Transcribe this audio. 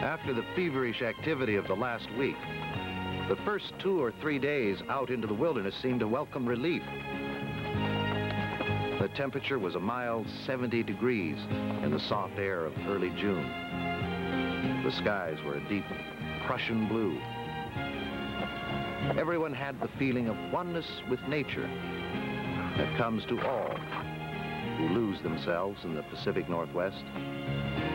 After the feverish activity of the last week, the first 2 or 3 days out into the wilderness seemed a welcome relief. The temperature was a mild 70 degrees in the soft air of early June. The skies were a deep Prussian blue. Everyone had the feeling of oneness with nature that comes to all who lose themselves in the Pacific Northwest.